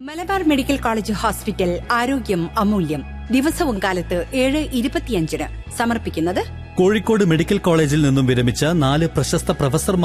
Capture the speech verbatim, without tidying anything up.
Malabar medical college hospital ആരോഗ്യം അമൂല്യം. ദിവസവും കാലത്ത് ഏഴ് ഇരുപത്തിയഞ്ചിന് സമർപ്പിക്കുന്നത് കോഴിക്കോട് മെഡിക്കൽ കോളേജിൽ നിന്നും വിരമിച്ച നാല് പ്രശസ്ത പ്രൊഫസർമാർ